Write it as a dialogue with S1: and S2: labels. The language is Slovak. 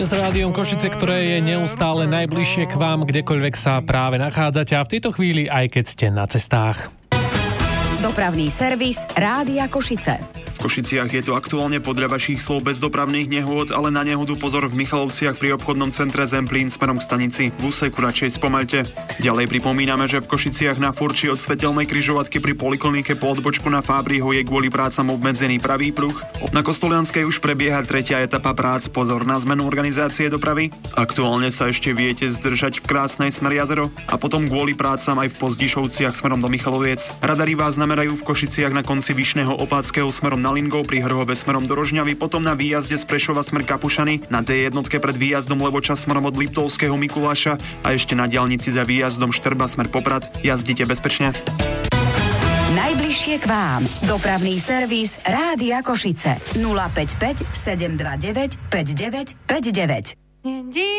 S1: S rádiom Košice, ktoré je neustále najbližšie k vám, kdekoľvek sa práve nachádzate a v tejto chvíli aj keď ste na cestách.
S2: Dopravný servis Rádia Košice.
S3: V Košiciach je tu aktuálne podľa vašich slov bez dopravných nehôd, ale na nehodu pozor v Michalovciach pri obchodnom centre Zemplín smerom k stanici. V úseku radšej spomaľte. Ďalej pripomíname, že v Košiciach na Furči od svetelnej križovatky pri poliklinike po odbočku na Fábriho je kvôli prácam obmedzený pravý pruh. Na Kostolianskej už prebieha tretia etapa prác. Pozor na zmenu organizácie dopravy. Aktuálne sa ešte viete zdržať v Krásnej smer Jazero a potom kvôli prácam aj v Pozdišovciach smerom do Michaloviec. Radari vás namerajú v Košiciach na konci Vyšného Opátskeho smerom na Lingov, pri Hrhove smerom do Rožňavy, potom na výjazde z Prešova smer Kapušany, na D1 pred výjazdom Levoča smerom od Liptovského Mikuláša a ešte na diaľnici za výjazdom Štrba smer Poprad. Jazdite bezpečne.
S2: Najbližšie k vám. Dopravný servis Rádia Košice. 055 729 5959.